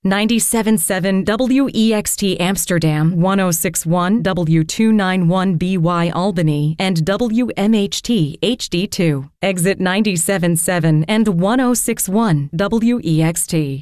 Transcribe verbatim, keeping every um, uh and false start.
ninety-seven point seven W E X T Amsterdam, one oh six point one W two ninety-one B Y Albany, and W M H T H D two. Exit ninety-seven point seven and one oh six point one W E X T.